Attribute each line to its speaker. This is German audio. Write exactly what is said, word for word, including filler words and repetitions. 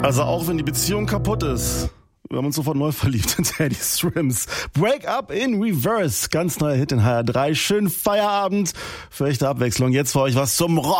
Speaker 1: Also auch wenn die Beziehung kaputt ist. Wir haben uns sofort neu verliebt in Teddy Swims. Break Up in Reverse. Ganz neuer Hit in H R drei. Schönen Feierabend. Für echte Abwechslung. Jetzt für euch was zum Rock.